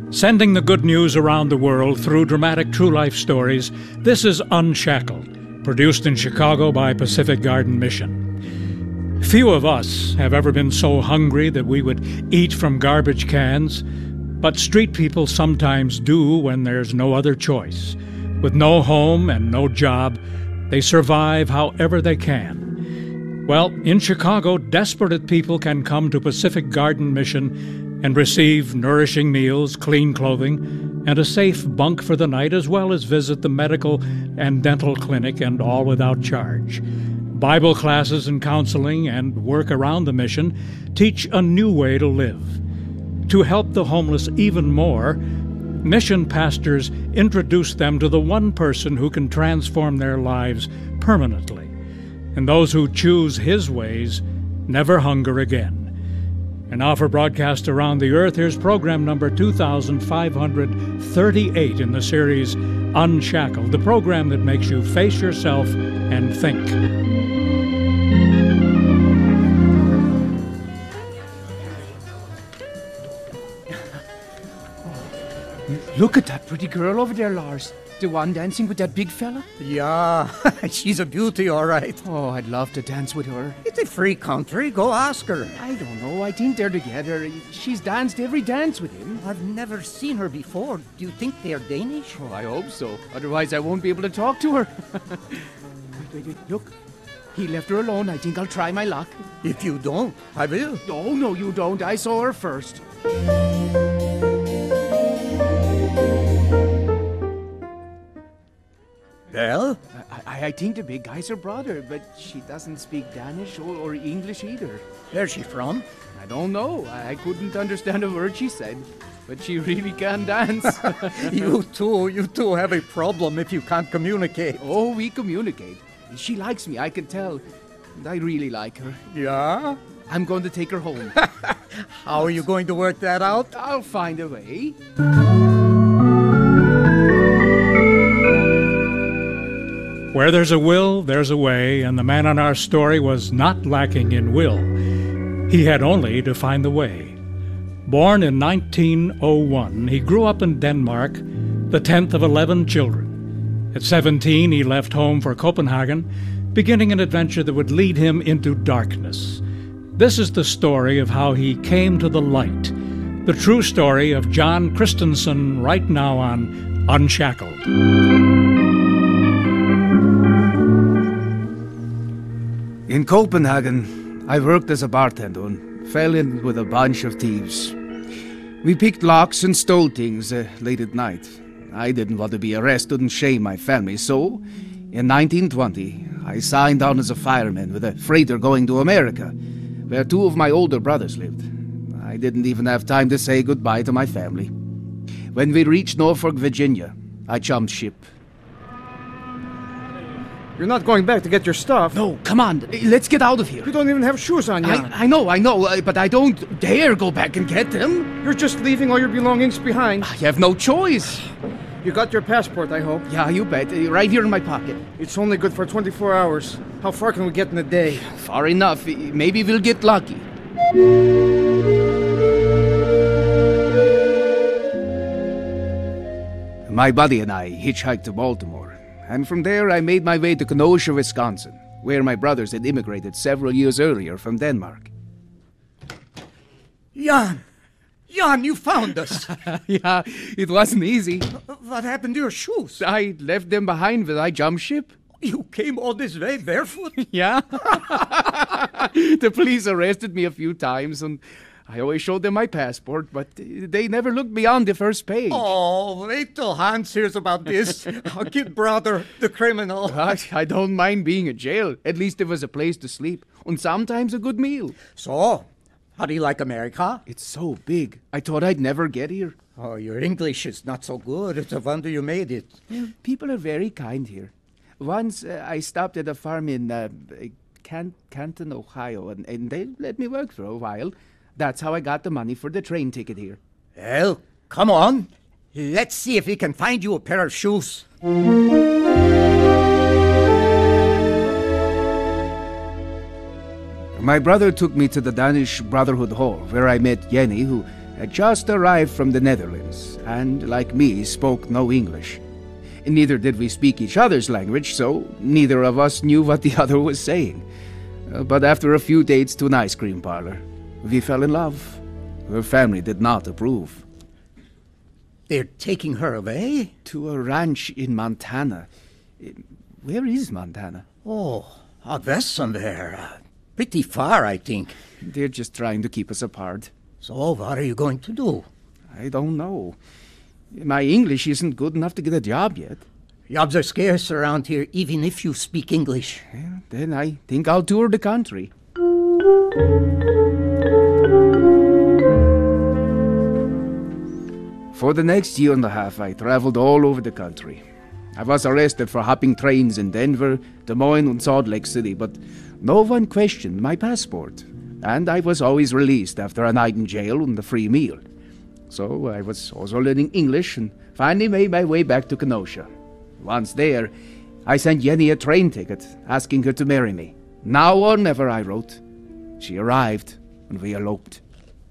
Sending the good news around the world through dramatic true-life stories, this is Unshackled, produced in Chicago by Pacific Garden Mission. Few of us have ever been so hungry that we would eat from garbage cans, but street people sometimes do when there's no other choice. With no home and no job, they survive however they can. Well, in Chicago, desperate people can come to Pacific Garden Mission and receive nourishing meals, clean clothing, and a safe bunk for the night, as well as visit the medical and dental clinic, and all without charge. Bible classes and counseling and work around the mission teach a new way to live. To help the homeless even more, mission pastors introduce them to the one person who can transform their lives permanently. And those who choose his ways never hunger again. And now for broadcast around the earth, here's program number 2538 in the series Unshackled, the program that makes you face yourself and think. Look at that pretty girl over there, Lars. The one dancing with that big fella? Yeah, she's a beauty, all right. Oh, I'd love to dance with her. It's a free country. Go ask her. I don't know. I think they're together. She's danced every dance with him. I've never seen her before. Do you think they're Danish? Oh, I hope so. Otherwise, I won't be able to talk to her. wait. Look. He left her alone. I think I'll try my luck. If you don't, I will. Oh, no, you don't. I saw her first. Well? I think the big guy's her brother, but she doesn't speak Danish or English either. Where's she from? I don't know. I couldn't understand a word she said, but she really can dance. You two have a problem if you can't communicate. Oh, we communicate. She likes me, I can tell. And I really like her. Yeah? I'm going to take her home. How are you going to work that out? I'll find a way. Where there's a will, there's a way, and the man on our story was not lacking in will. He had only to find the way. Born in 1901, he grew up in Denmark, the 10th of 11 children. At 17, he left home for Copenhagen, beginning an adventure that would lead him into darkness. This is the story of how he came to the light, the true story of John Christensen right now on Unshackled. In Copenhagen, I worked as a bartender and fell in with a bunch of thieves. We picked locks and stole things late at night. I didn't want to be arrested and shame my family, so in 1920, I signed on as a fireman with a freighter going to America, where two of my older brothers lived. I didn't even have time to say goodbye to my family. When we reached Norfolk, Virginia, I jumped ship. You're not going back to get your stuff. No, come on. Let's get out of here. You don't even have shoes on, Jan. I know, but I don't dare go back and get them. You're just leaving all your belongings behind. I have no choice. You got your passport, I hope. Yeah, you bet. Right here in my pocket. It's only good for 24 hours. How far can we get in a day? Far enough. Maybe we'll get lucky. My buddy and I hitchhiked to Baltimore, and from there I made my way to Kenosha, Wisconsin, where my brothers had immigrated several years earlier from Denmark. Jan, you found us. Yeah, it wasn't easy. What happened to your shoes? I left them behind when I jumped ship. You came all this way barefoot? Yeah. The police arrested me a few times, and I always showed them my passport, but they never looked beyond the first page. Oh, wait till Hans hears about this. Our kid brother, the criminal. I don't mind being in jail. At least there was a place to sleep, and sometimes a good meal. So, how do you like America? It's so big. I thought I'd never get here. Oh, your English is not so good. It's a wonder you made it. Yeah, people are very kind here. Once I stopped at a farm in Canton, Ohio, and they let me work for a while. That's how I got the money for the train ticket here. Well, come on. Let's see if we can find you a pair of shoes. My brother took me to the Danish Brotherhood Hall, where I met Jenny, who had just arrived from the Netherlands, and, like me, spoke no English. Neither did we speak each other's language, so neither of us knew what the other was saying. But after a few dates to an ice cream parlor, we fell in love. Her family did not approve. They're taking her away? To a ranch in Montana. Where is Montana? Oh, out west somewhere. Pretty far, I think. They're just trying to keep us apart. So what are you going to do? I don't know. My English isn't good enough to get a job yet. Jobs are scarce around here, even if you speak English. Yeah, then I think I'll tour the country. For the next year and a half, I traveled all over the country. I was arrested for hopping trains in Denver, Des Moines, and Salt Lake City, but no one questioned my passport. And I was always released after a night in jail and a free meal. So I was also learning English and finally made my way back to Kenosha. Once there, I sent Jenny a train ticket, asking her to marry me. Now or never, I wrote. She arrived, and we eloped.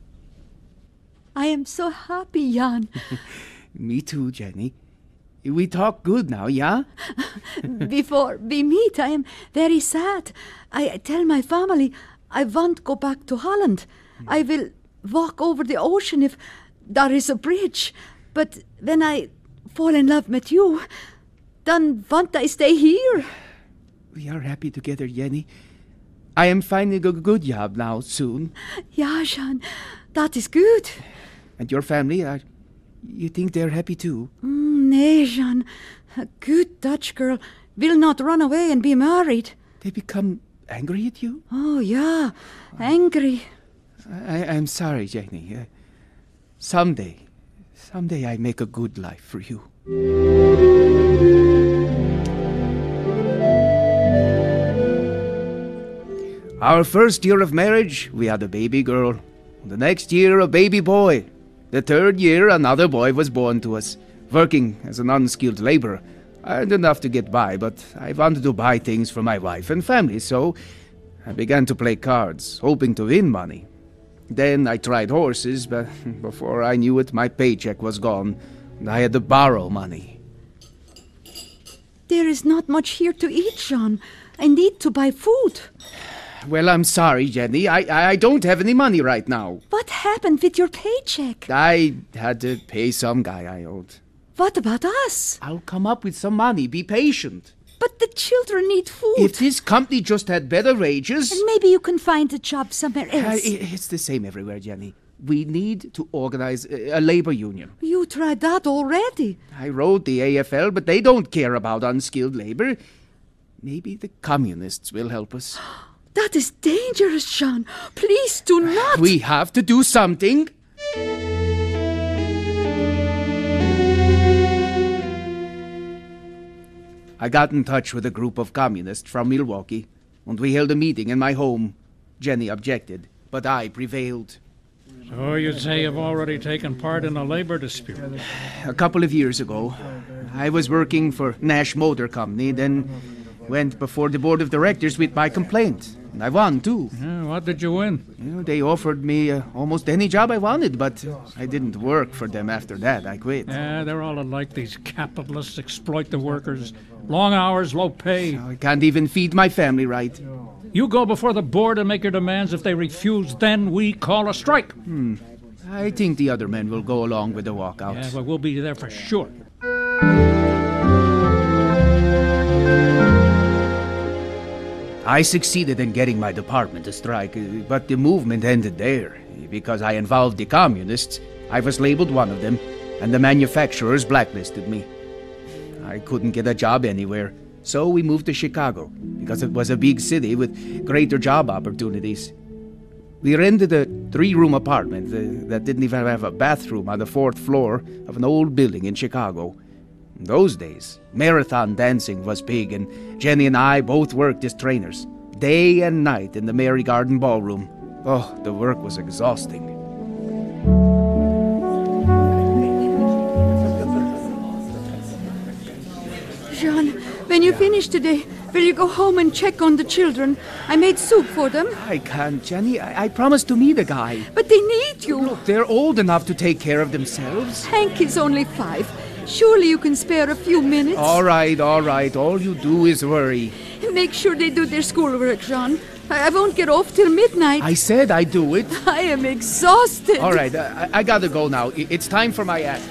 I am so happy, Jan. Me too, Jenny. We talk good now, yeah? Before we meet, I am very sad. I tell my family I won't go back to Holland. I will walk over the ocean if there is a bridge. But when I fall in love with you, then won't I stay here? We are happy together, Jenny. I am finding a good job now, soon. Yeah, Jan, that is good. And your family, you think they're happy too? Nee, Jan. A good Dutch girl will not run away and be married. They become angry at you? Oh, yeah, angry. I'm sorry, Jenny. Someday I make a good life for you. Our first year of marriage, we had a baby girl. The next year, a baby boy. The third year, another boy was born to us. Working as an unskilled laborer. I earned enough to get by, but I wanted to buy things for my wife and family, so I began to play cards, hoping to win money. Then I tried horses, but before I knew it, my paycheck was gone, and I had to borrow money. There is not much here to eat, Jan. I need to buy food. Well, I'm sorry, Jenny. I don't have any money right now. What happened with your paycheck? I had to pay some guy I owed. What about us? I'll come up with some money. Be patient. But the children need food. If this company just had better wages... And maybe you can find a job somewhere else. It's the same everywhere, Jenny. We need to organize a labor union. You tried that already. I wrote the AFL, but they don't care about unskilled labor. Maybe the communists will help us. That is dangerous, Jean. Please do not. We have to do something. I got in touch with a group of communists from Milwaukee, and we held a meeting in my home. Jenny objected, but I prevailed. So you'd say you've already taken part in a labor dispute? A couple of years ago, I was working for Nash Motor Company, then went before the board of directors with my complaint. And I won, too. Yeah, what did you win? They offered me almost any job I wanted, but I didn't work for them after that. I quit. Yeah, they're all alike. These capitalists exploit the workers. Long hours, low pay. I can't even feed my family right. You go before the board and make your demands. If they refuse, then we call a strike. I think the other men will go along with the walkout. Yeah, but we'll be there for sure. I succeeded in getting my department to strike, but the movement ended there. Because I involved the communists, I was labeled one of them, and the manufacturers blacklisted me. I couldn't get a job anywhere, so we moved to Chicago, because it was a big city with greater job opportunities. We rented a 3-room apartment that didn't even have a bathroom on the 4th floor of an old building in Chicago. In those days, marathon dancing was big, and Jenny and I both worked as trainers, day and night in the Mary Garden Ballroom. Oh, the work was exhausting. Jean, when you finished today. Will you go home and check on the children? I made soup for them. I can't, Jenny. I promised to meet a guy. But they need you. Look, they're old enough to take care of themselves. Hank is only 5. Surely you can spare a few minutes. All right. All you do is worry. Make sure they do their schoolwork, Jean. I won't get off till midnight. I said I'd do it. I am exhausted. All right, I gotta go now. It's time for my act.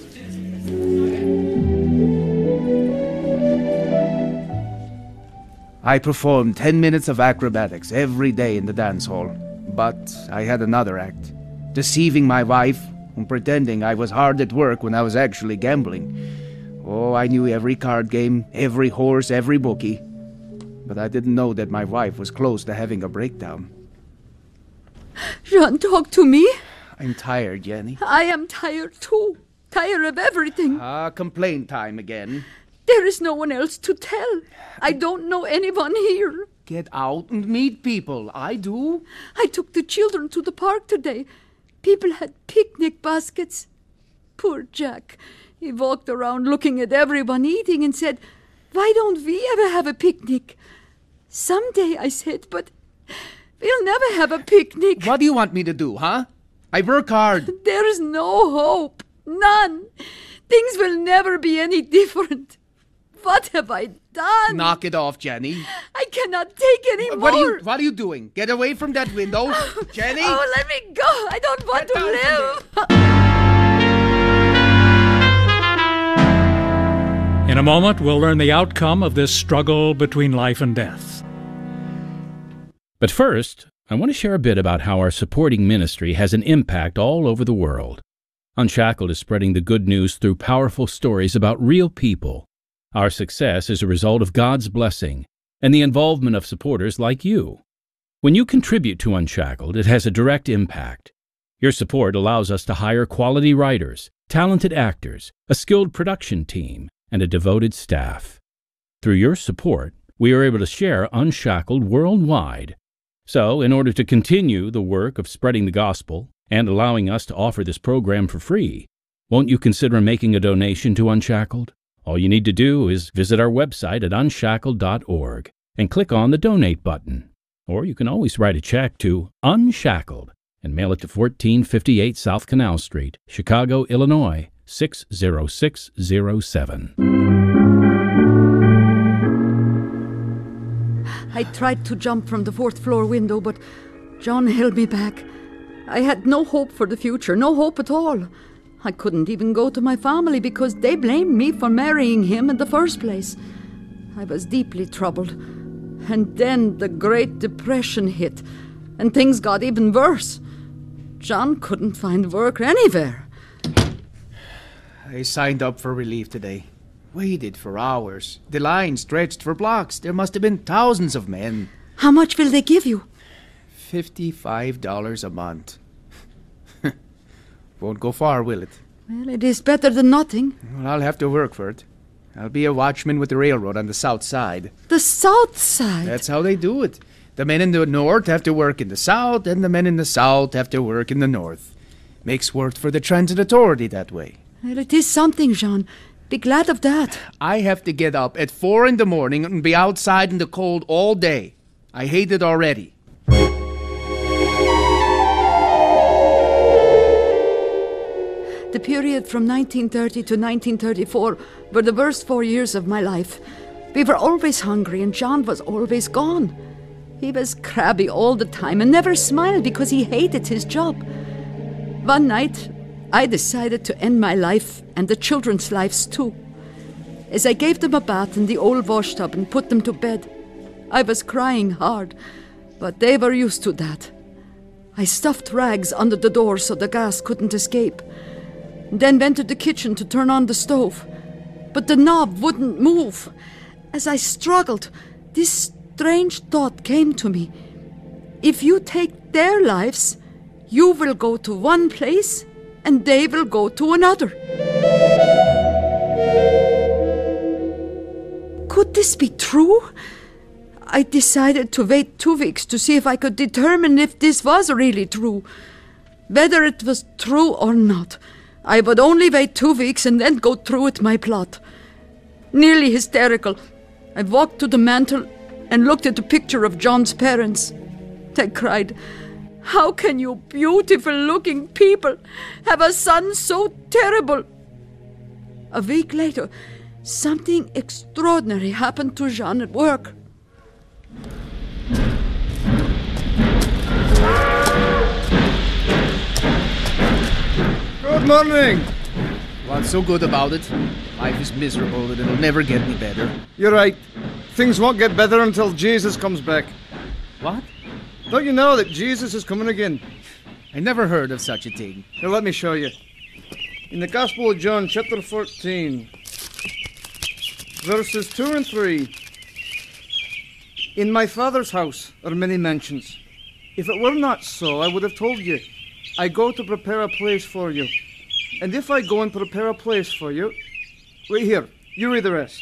I performed 10 minutes of acrobatics every day in the dance hall. But I had another act. Deceiving my wife and pretending I was hard at work when I was actually gambling. Oh, I knew every card game, every horse, every bookie. But I didn't know that my wife was close to having a breakdown. Jean, talk to me. I'm tired, Jenny. I am tired too. Tired of everything. Complaint time again. There is no one else to tell. I don't know anyone here. Get out and meet people. I do. I took the children to the park today. People had picnic baskets. Poor Jack. He walked around looking at everyone eating and said, "Why don't we ever have a picnic?" "Someday," I said, "but we'll never have a picnic." What do you want me to do, huh? I work hard. There is no hope. None. Things will never be any different. What have I done? Knock it off, Jenny. I cannot take any more. What are you doing? Get away from that window. Jenny! Oh, let me go. I don't want to live. In a moment, we'll learn the outcome of this struggle between life and death. But first, I want to share a bit about how our supporting ministry has an impact all over the world. Unshackled is spreading the good news through powerful stories about real people. Our success is a result of God's blessing and the involvement of supporters like you. When you contribute to Unshackled, it has a direct impact. Your support allows us to hire quality writers, talented actors, a skilled production team, and a devoted staff. Through your support, we are able to share Unshackled worldwide. So, in order to continue the work of spreading the gospel and allowing us to offer this program for free, won't you consider making a donation to Unshackled? All you need to do is visit our website at unshackled.org and click on the Donate button. Or you can always write a check to Unshackled and mail it to 1458 South Canal Street, Chicago, Illinois, 60607. I tried to jump from the 4th floor window, but John held me back. I had no hope for the future, no hope at all. I couldn't even go to my family because they blamed me for marrying him in the first place. I was deeply troubled. And then the Great Depression hit, and things got even worse. John couldn't find work anywhere. I signed up for relief today. Waited for hours. The line stretched for blocks. There must have been thousands of men. How much will they give you? $55 a month. Won't go far, will it? Well, it is better than nothing. Well, I'll have to work for it. I'll be a watchman with the railroad on the south side. The south side? That's how they do it. The men in the north have to work in the south, and the men in the south have to work in the north. Makes work for the transit authority that way. Well, it is something, Jean. Be glad of that. I have to get up at 4 in the morning and be outside in the cold all day. I hate it already. The period from 1930 to 1934 were the worst 4 years of my life. We were always hungry, and John was always gone. He was crabby all the time and never smiled because he hated his job. One night, I decided to end my life and the children's lives too. As I gave them a bath in the old washtub and put them to bed, I was crying hard, but they were used to that. I stuffed rags under the door so the gas couldn't escape, then went to the kitchen to turn on the stove. But the knob wouldn't move. As I struggled, this strange thought came to me. If you take their lives, you will go to one place and they will go to another. Could this be true? I decided to wait 2 weeks to see if I could determine if this was really true. Whether it was true or not, I would only wait 2 weeks and then go through with my plot. Nearly hysterical, I walked to the mantel and looked at the picture of John's parents. I cried, "How can you beautiful-looking people have a son so terrible?" A week later, something extraordinary happened to Jean at work. Good morning. What's so good about it? Life is miserable and it'll never get any better. You're right. Things won't get better until Jesus comes back. What? Don't you know that Jesus is coming again? I never heard of such a thing. Here, let me show you. In the Gospel of John, chapter 14, verses 2 and 3. In my Father's house are many mansions. If it were not so, I would have told you. I go to prepare a place for you. And if I go and prepare a place for you... Wait here, you read the rest.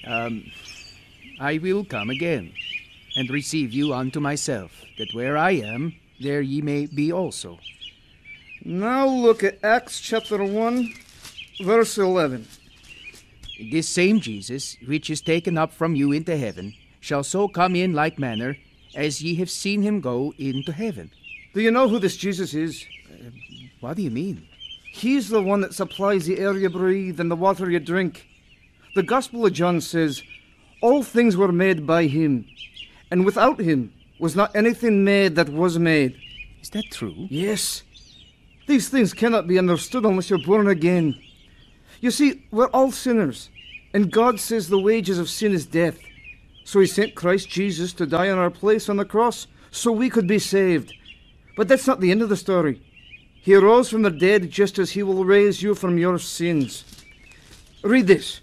I will come again, and receive you unto myself, that where I am, there ye may be also. Now look at Acts chapter 1, verse 11. This same Jesus, which is taken up from you into heaven, shall so come in like manner, as ye have seen him go into heaven. Do you know who this Jesus is? What do you mean? He's the one that supplies the air you breathe and the water you drink. The Gospel of John says, all things were made by him, and without him was not anything made that was made. Is that true? Yes. These things cannot be understood unless you're born again. You see, we're all sinners, and God says the wages of sin is death. So he sent Christ Jesus to die in our place on the cross so we could be saved. But that's not the end of the story. He rose from the dead just as he will raise you from your sins. Read this.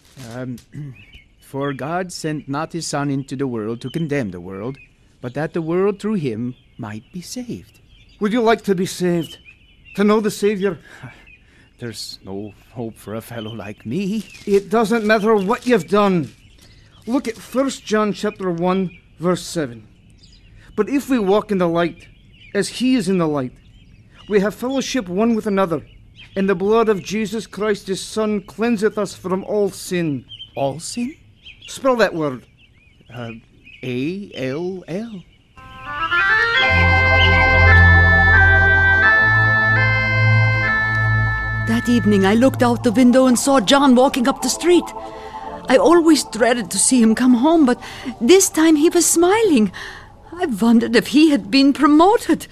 For God sent not his Son into the world to condemn the world, but that the world through him might be saved. Would you like to be saved? To know the Savior? There's no hope for a fellow like me. It doesn't matter what you've done. Look at 1 John chapter 1, verse 7. But if we walk in the light, as he is in the light, we have fellowship one with another, and the blood of Jesus Christ his Son cleanseth us from all sin. All sin? Spell that word. A-L-L. That evening I looked out the window and saw John walking up the street. I always dreaded to see him come home, but this time he was smiling. I wondered if he had been promoted.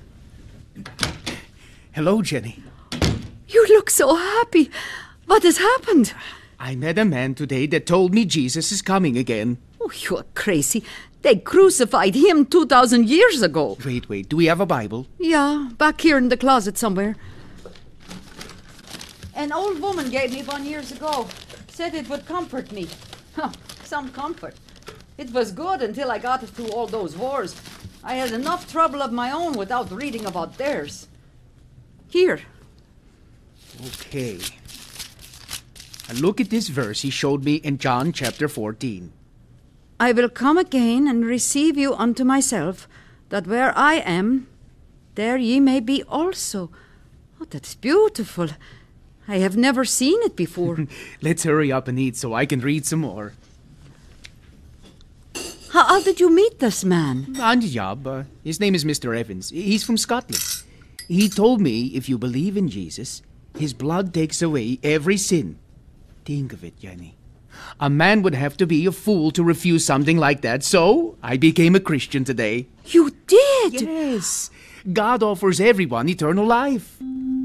Hello, Jenny. You look so happy. What has happened? I met a man today that told me Jesus is coming again. Oh, you're crazy. They crucified him 2,000 years ago. Wait. Do we have a Bible? Yeah, back here in the closet somewhere. An old woman gave me one years ago. Said it would comfort me. Huh, some comfort. It was good until I got through all those wars. I had enough trouble of my own without reading about theirs. Here. Okay. And look at this verse he showed me in John chapter 14. I will come again and receive you unto myself, that where I am, there ye may be also. Oh, that's beautiful. I have never seen it before. Let's hurry up and eat so I can read some more. How did you meet this man? On the job. His name is Mr. Evans. He's from Scotland. He told me if you believe in Jesus, his blood takes away every sin. Think of it, Jenny. A man would have to be a fool to refuse something like that, so I became a Christian today. You did? Yes. God offers everyone eternal life.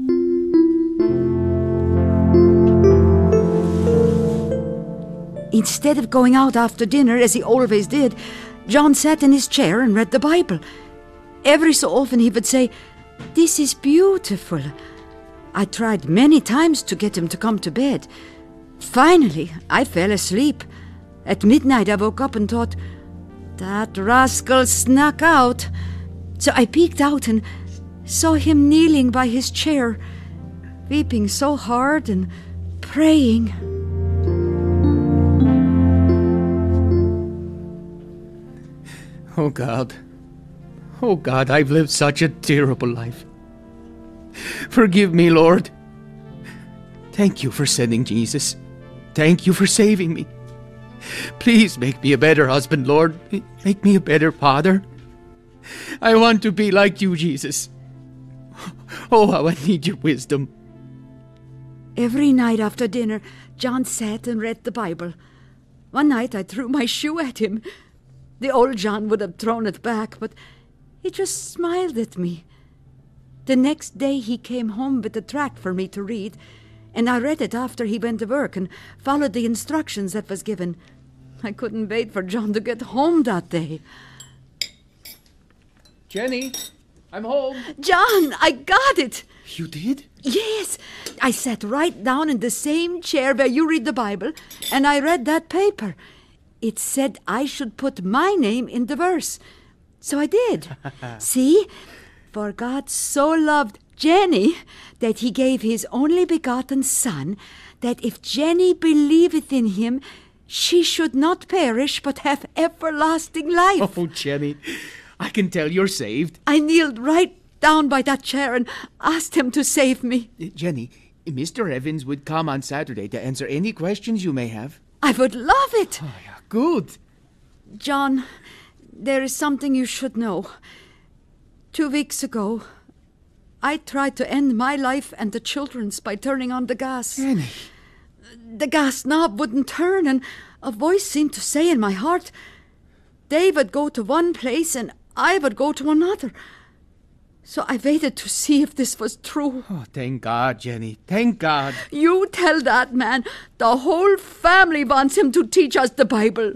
Instead of going out after dinner, as he always did, John sat in his chair and read the Bible. Every so often he would say, "This is beautiful." I tried many times to get him to come to bed. Finally, I fell asleep. At midnight, I woke up and thought, that rascal snuck out. So I peeked out and saw him kneeling by his chair, weeping so hard and praying. Oh, God. Oh, God, I've lived such a terrible life. Forgive me, Lord. Thank you for sending Jesus. Thank you for saving me. Please make me a better husband, Lord. Make me a better father. I want to be like you, Jesus. Oh, how I need your wisdom. Every night after dinner, John sat and read the Bible. One night I threw my shoe at him. The old John would have thrown it back, but he just smiled at me. The next day he came home with a tract for me to read, and I read it after he went to work and followed the instructions that was given. I couldn't wait for John to get home that day. Jenny, I'm home. John, I got it! You did? Yes, I sat right down in the same chair where you read the Bible, and I read that paper. It said I should put my name in the verse. So I did. See? For God so loved Jenny that he gave his only begotten Son, that if Jenny believeth in him, she should not perish but have everlasting life. Oh, Jenny, I can tell you're saved. I kneeled right down by that chair and asked him to save me. Jenny, Mr. Evans would come on Saturday to answer any questions you may have. I would love it. Oh, yeah, good. John, there is something you should know. 2 weeks ago, I tried to end my life and the children's by turning on the gas. Jenny. The gas knob wouldn't turn, and a voice seemed to say in my heart, they would go to one place and I would go to another. So I waited to see if this was true. Oh, thank God, Jenny. Thank God. You tell that man the whole family wants him to teach us the Bible.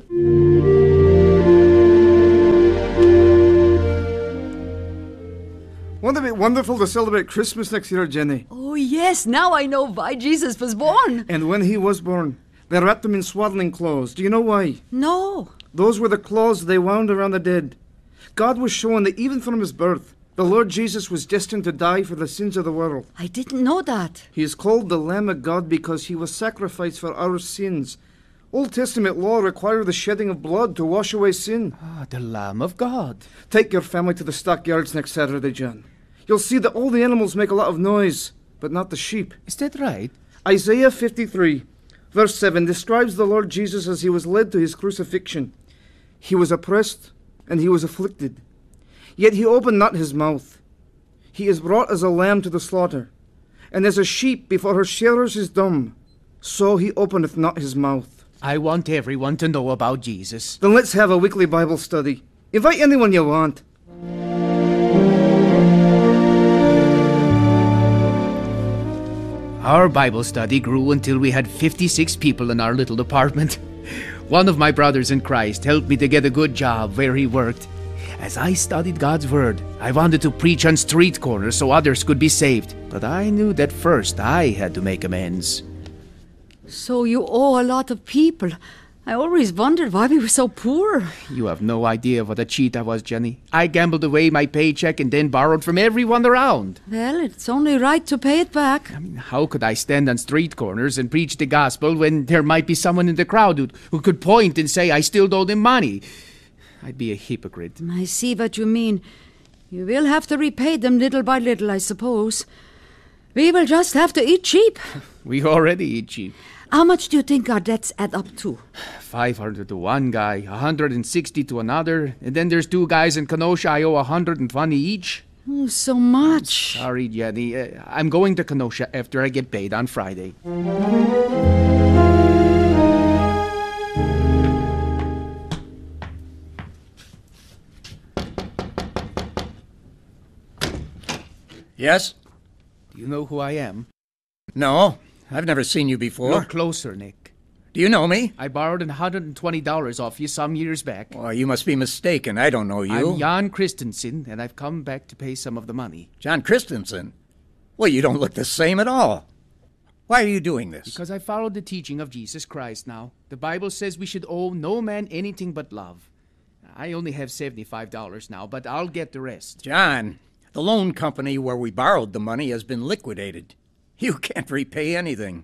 Won't it be wonderful to celebrate Christmas next year, Jenny? Oh, yes, now I know why Jesus was born. And when he was born, they wrapped him in swaddling clothes. Do you know why? No. Those were the clothes they wound around the dead. God was showing that even from his birth, the Lord Jesus was destined to die for the sins of the world. I didn't know that. He is called the Lamb of God because he was sacrificed for our sins. Old Testament law required the shedding of blood to wash away sin. Ah, the Lamb of God. Take your family to the stockyards next Saturday, John. You'll see that all the animals make a lot of noise, but not the sheep. Is that right? Isaiah 53, verse 7, describes the Lord Jesus as he was led to his crucifixion. He was oppressed and he was afflicted, yet he opened not his mouth. He is brought as a lamb to the slaughter, and as a sheep before her shearers is dumb, so he openeth not his mouth. I want everyone to know about Jesus. Then let's have a weekly Bible study. Invite anyone you want. Our Bible study grew until we had 56 people in our little apartment. One of my brothers in Christ helped me to get a good job where he worked. As I studied God's Word, I wanted to preach on street corners so others could be saved. But I knew that first I had to make amends. So you owe a lot of people. I always wondered why we were so poor. You have no idea what a cheat I was, Jenny. I gambled away my paycheck and then borrowed from everyone around. Well, it's only right to pay it back. How could I stand on street corners and preach the gospel when there might be someone in the crowd who could point and say I still owe them money? I'd be a hypocrite. I see what you mean. You will have to repay them little by little, I suppose. We will just have to eat cheap. We already eat cheap. How much do you think our debts add up to? 500 to one guy, 160 to another, and then there's two guys in Kenosha I owe 120 each. Oh, so much. Sorry, Jenny. I'm going to Kenosha after I get paid on Friday. Yes? Do you know who I am? No, I've never seen you before. Look closer, Nick. Do you know me? I borrowed $120 off you some years back. Well, you must be mistaken. I don't know you. I'm Jan Christensen, and I've come back to pay some of the money. John Christensen? Well, you don't look the same at all. Why are you doing this? Because I followed the teaching of Jesus Christ now. The Bible says we should owe no man anything but love. I only have $75 now, but I'll get the rest. John, the loan company where we borrowed the money has been liquidated. You can't repay anything.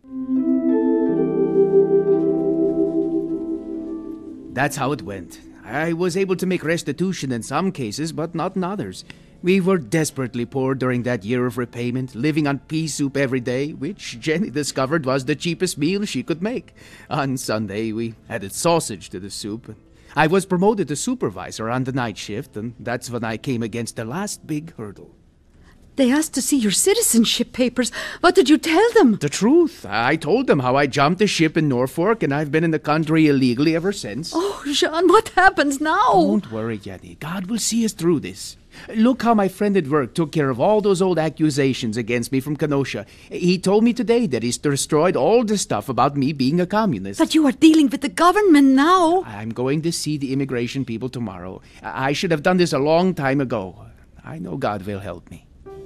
That's how it went. I was able to make restitution in some cases, but not in others. We were desperately poor during that year of repayment, living on pea soup every day, which Jenny discovered was the cheapest meal she could make. On Sunday, we added sausage to the soup. I was promoted to supervisor on the night shift, and that's when I came against the last big hurdle. They asked to see your citizenship papers. What did you tell them? The truth. I told them how I jumped a ship in Norfolk, and I've been in the country illegally ever since. Oh, Jean, what happens now? Don't worry, Jenny. God will see us through this. Look how my friend at work took care of all those old accusations against me from Kenosha. He told me today that he's destroyed all the stuff about me being a communist. But you are dealing with the government now. I'm going to see the immigration people tomorrow. I should have done this a long time ago. I know God will help me.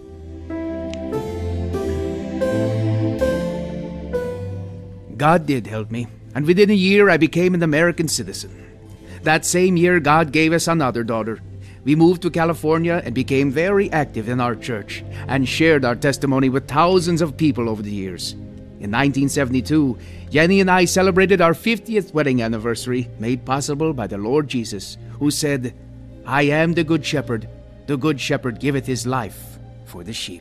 God did help me, and within a year I became an American citizen. That same year, God gave us another daughter. We moved to California and became very active in our church and shared our testimony with thousands of people over the years. In 1972, Jenny and I celebrated our 50th wedding anniversary, made possible by the Lord Jesus, who said, "I am the good shepherd. The good shepherd giveth his life for the sheep."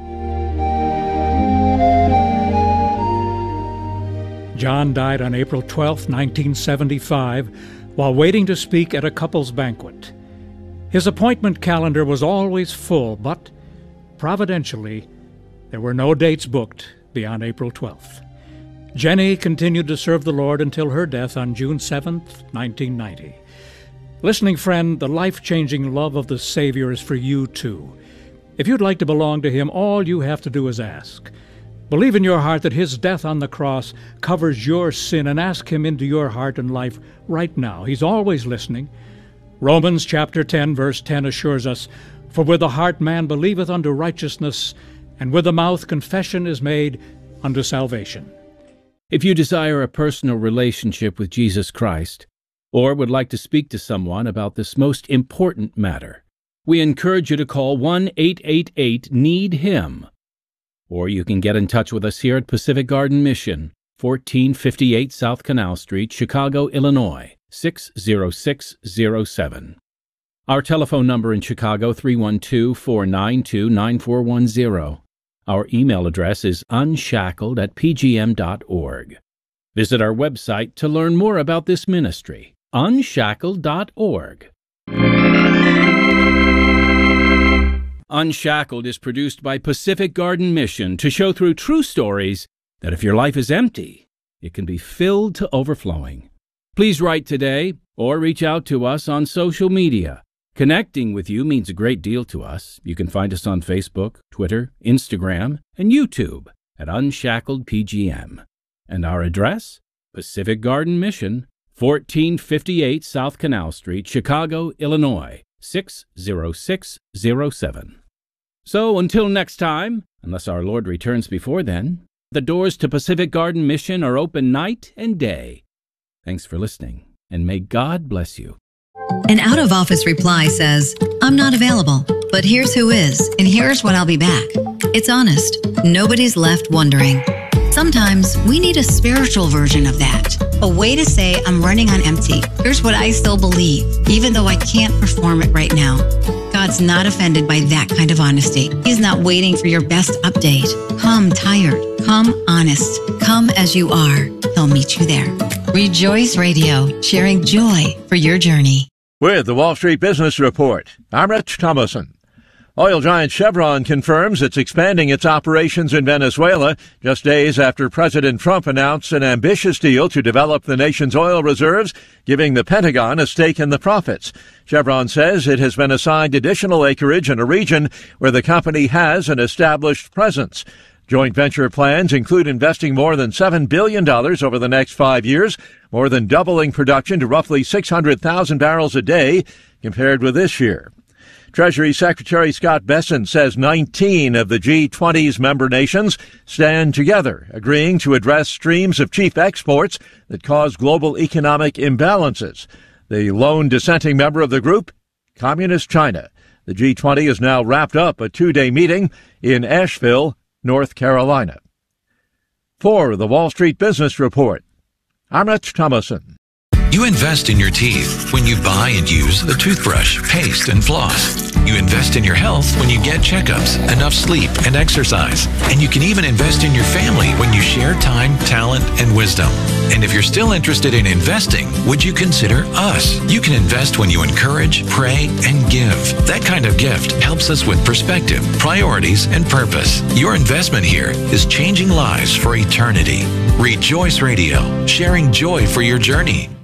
John died on April 12, 1975, while waiting to speak at a couple's banquet. His appointment calendar was always full, but providentially, there were no dates booked beyond April 12th. Jenny continued to serve the Lord until her death on June 7th, 1990. Listening friend, the life-changing love of the Savior is for you too. If you'd like to belong to Him, all you have to do is ask. Believe in your heart that His death on the cross covers your sin and ask Him into your heart and life right now. He's always listening. Romans chapter 10, verse 10 assures us, "For with the heart man believeth unto righteousness, and with the mouth confession is made unto salvation." If you desire a personal relationship with Jesus Christ, or would like to speak to someone about this most important matter, we encourage you to call 1-888-NEED-HIM. Or you can get in touch with us here at Pacific Garden Mission, 1458 South Canal Street, Chicago, Illinois, 60607. Our telephone number in Chicago, 312-492-9410. Our email address is unshackled@pgm.org. Visit our website to learn more about this ministry, unshackled.org. Unshackled is produced by Pacific Garden Mission to show through true stories that if your life is empty, it can be filled to overflowing. Please write today or reach out to us on social media. Connecting with you means a great deal to us. You can find us on Facebook, Twitter, Instagram, and YouTube at Unshackled PGM. And our address? Pacific Garden Mission, 1458 South Canal Street, Chicago, Illinois, 60607. So until next time, unless our Lord returns before then, the doors to Pacific Garden Mission are open night and day. Thanks for listening, and may God bless you. An out-of-office reply says, "I'm not available, but here's who is, and here's when I'll be back." It's honest. Nobody's left wondering. Sometimes we need a spiritual version of that. A way to say, "I'm running on empty. Here's what I still believe, even though I can't perform it right now." God's not offended by that kind of honesty. He's not waiting for your best update. Come tired. Come honest. Come as you are. He'll meet you there. Rejoice Radio, sharing joy for your journey. With the Wall Street Business Report, I'm Rich Thomason. Oil giant Chevron confirms it's expanding its operations in Venezuela just days after President Trump announced an ambitious deal to develop the nation's oil reserves, giving the Pentagon a stake in the profits. Chevron says it has been assigned additional acreage in a region where the company has an established presence. Joint venture plans include investing more than $7 billion over the next 5 years, more than doubling production to roughly 600,000 barrels a day compared with this year. Treasury Secretary Scott Bessent says 19 of the G20's member nations stand together, agreeing to address streams of cheap exports that cause global economic imbalances. The lone dissenting member of the group, Communist China. The G20 has now wrapped up a 2-day meeting in Asheville, North Carolina. For the Wall Street Business Report, I'm Rich Thomason. You invest in your teeth when you buy and use a toothbrush, paste, and floss. You invest in your health when you get checkups, enough sleep, and exercise. And you can even invest in your family when you share time, talent, and wisdom. And if you're still interested in investing, would you consider us? You can invest when you encourage, pray, and give. That kind of gift helps us with perspective, priorities, and purpose. Your investment here is changing lives for eternity. Rejoice Radio, sharing joy for your journey.